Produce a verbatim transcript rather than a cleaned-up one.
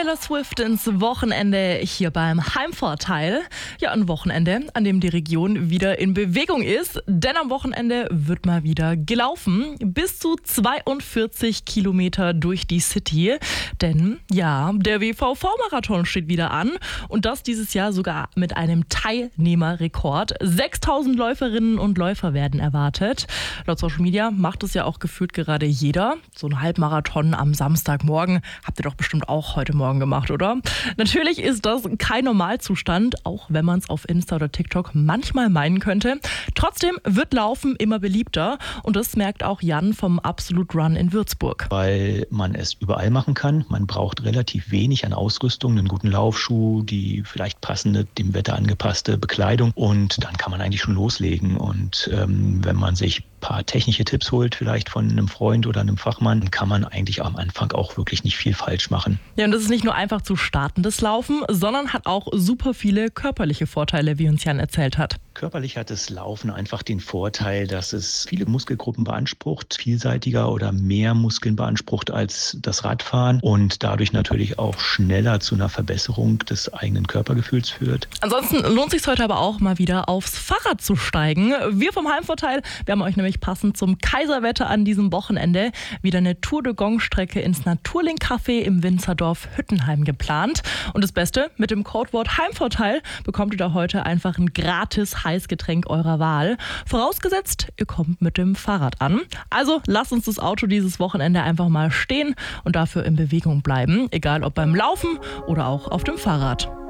Taylor Swift ins Wochenende hier beim Heimvorteil. Ja, ein Wochenende, an dem die Region wieder in Bewegung ist, denn am Wochenende wird mal wieder gelaufen. Bis zu zweiundvierzig Kilometer durch die City. Denn ja, der W V V-Marathon steht wieder an und das dieses Jahr sogar mit einem Teilnehmerrekord. sechstausend Läuferinnen und Läufer werden erwartet. Laut Social Media macht es ja auch gefühlt gerade jeder. So ein Halbmarathon am Samstagmorgen habt ihr doch bestimmt auch heute Morgen gemacht, oder? Natürlich ist das kein Normalzustand, auch wenn man es auf Insta oder TikTok manchmal meinen könnte. Trotzdem wird Laufen immer beliebter und das merkt auch Jan vom Absolute Run in Würzburg. Weil man es überall machen kann. Man braucht relativ wenig an Ausrüstung, einen guten Laufschuh, die vielleicht passende, dem Wetter angepasste Bekleidung und dann kann man eigentlich schon loslegen. Und ähm, wenn man sich ein paar technische Tipps holt, vielleicht von einem Freund oder einem Fachmann, kann man eigentlich am Anfang auch wirklich nicht viel falsch machen. Ja, und das ist nicht nur einfach zu starten, das Laufen, sondern hat auch super viele körperliche Vorteile, wie uns Jan erzählt hat. Körperlich hat das Laufen einfach den Vorteil, dass es viele Muskelgruppen beansprucht, vielseitiger oder mehr Muskeln beansprucht als das Radfahren und dadurch natürlich auch schneller zu einer Verbesserung des eigenen Körpergefühls führt. Ansonsten lohnt es sich heute aber auch mal wieder aufs Fahrrad zu steigen. Wir vom Heimvorteil, wir haben euch nämlich passend zum Kaiserwetter an diesem Wochenende wieder eine Tour de Gong-Strecke ins Naturlink-Café im Winzerdorf Hüttenheim geplant. Und das Beste, mit dem Codewort Heimvorteil bekommt ihr da heute einfach ein gratis Heißgetränk eurer Wahl. Vorausgesetzt, ihr kommt mit dem Fahrrad an. Also lasst uns das Auto dieses Wochenende einfach mal stehen und dafür in Bewegung bleiben. Egal ob beim Laufen oder auch auf dem Fahrrad.